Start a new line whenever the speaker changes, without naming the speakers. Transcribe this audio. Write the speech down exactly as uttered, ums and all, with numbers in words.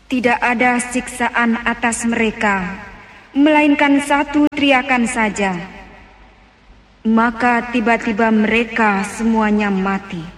Tidak ada siksaan atas mereka, melainkan satu teriakan saja. Maka tiba-tiba mereka semuanya mati.